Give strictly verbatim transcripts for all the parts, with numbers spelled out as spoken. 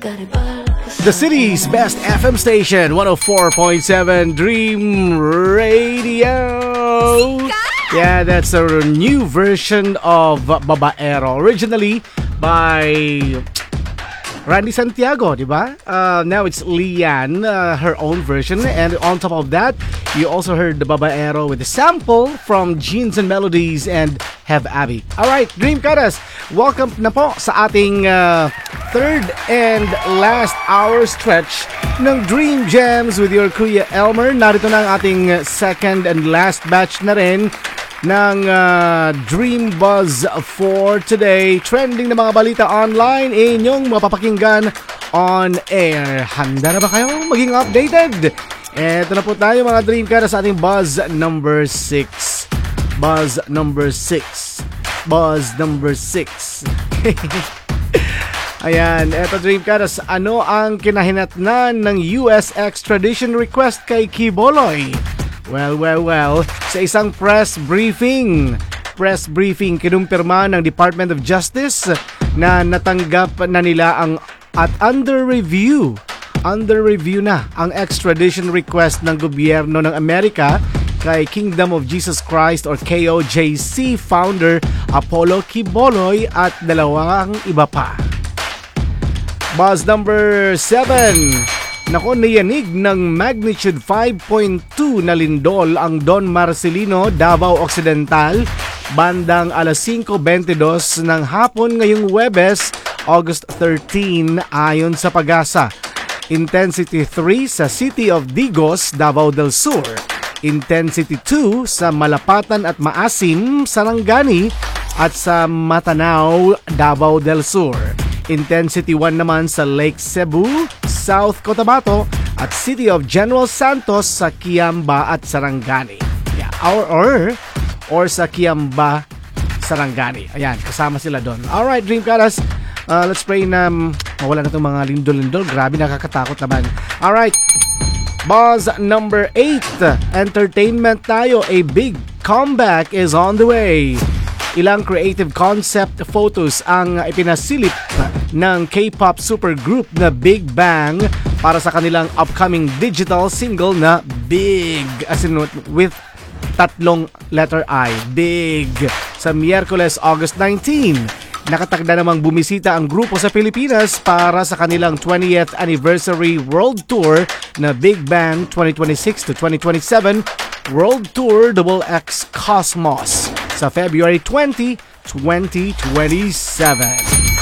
The city's best F M station, one oh four point seven Dream Radio. Yeah, that's a new version of Babaero. Originally by Randy Santiago, di ba? Uh, now it's Lian, uh, her own version. And on top of that, you also heard the Babaero with the sample from Jeans and Melodies and Have Abby. Alright, Dream Karas, welcome na po sa ating uh, third and last hour stretch ng Dream Gems with your Kuya Elmer. Narito na ang ating second and last batch na rin ng uh, Dream Buzz for today. Trending na mga balita online, inyong mapapakinggan on air. Handa na ba kayo maging updated? Eto na po tayo mga Dreamcast sa ating Buzz number six. Buzz number six. Buzz number six. Ayan, eto Dreamcast, ano ang kinahinatnan ng U S extradition request kay Kiboloy? Well, well, well, sa isang press briefing, press briefing, kinumpirma ng Department of Justice na natanggap na nila ang at under review, under review na ang extradition request ng gobyerno ng Amerika kay Kingdom of Jesus Christ or K O J C founder Apollo Quiboloy at dalawang iba pa. Buzz number seven. Nako, niyanig ng magnitude five point two na lindol ang Don Marcelino, Davao Occidental, bandang alas singko twenty-two ng hapon ngayong Huwebes, August thirteen, ayon sa Pag-asa. Intensity three sa City of Digos, Davao del Sur. Intensity two sa Malapatan at Maasim, Sarangani at sa Matanao, Davao del Sur. Intensity one naman sa Lake Cebu, South Cotabato at City of General Santos sa Kiamba at Sarangani. Yeah, or, or, or sa Kiamba, Sarangani. Ayan, kasama sila doon. Alright, Dreamcast, uh, let's pray na um, mawala na itong mga lindol-lindol. Grabe, nakakatakot naman. Alright, Buzz number eight. Entertainment tayo. A big comeback is on the way. Ilang creative concept photos ang ipinasilip ng K-pop supergroup na Big Bang para sa kanilang upcoming digital single na Big, as in with tatlong letter I, Big. Sa Miyerkules, August nineteenth, nakatagda namang bumisita ang grupo sa Pilipinas para sa kanilang twentieth anniversary world tour na Big Bang twenty twenty-six to twenty twenty-seven World Tour Double X Cosmos sa February twentieth, twenty twenty-seven.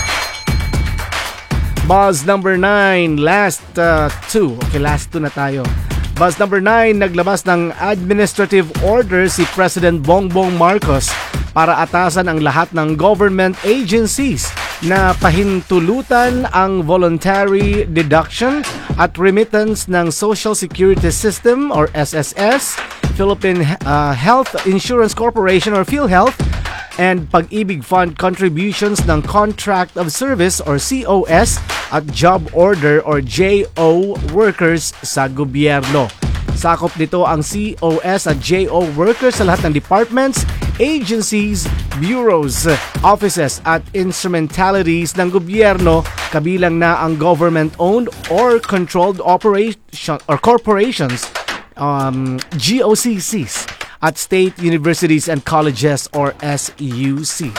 Buzz number nine, last uh, two. Okay, last two na tayo. Buzz number nine, naglabas ng administrative order si President Bongbong Marcos para atasan ang lahat ng government agencies na pahintulutan ang voluntary deduction at remittance ng Social Security System or S S S, Philippine uh, Health Insurance Corporation or PhilHealth, and Pag-ibig Fund contributions ng Contract of Service or C O S at Job Order or J O workers sa gobyerno. Sakop nito ang C O S at J O workers sa lahat ng departments, agencies, bureaus, offices at instrumentalities ng gobyerno, kabilang na ang government-owned or controlled operation or corporations, um, G O C Cs, at state universities and colleges or S U Cs.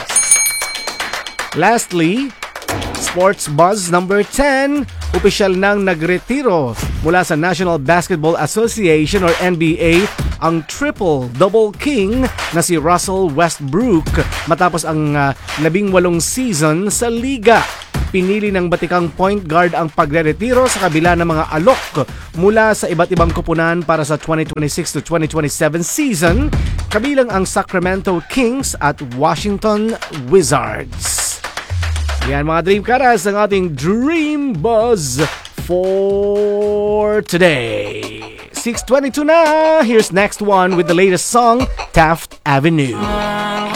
Lastly, Sports Buzz number ten, opisyal nang nagretiro mula sa National Basketball Association or N B A ang triple-double king na si Russell Westbrook matapos ang uh, labing walong season sa liga. Pinili ng batikang point guard ang pagre-retiro sa kabila ng mga alok mula sa iba't ibang koponan para sa twenty twenty-six to twenty twenty-seven season, kabilang ang Sacramento Kings at Washington Wizards. Yan mga Dream Karas, ang ating Dream Buzz for today. six twenty-two na, here's next one with the latest song, Taft Avenue.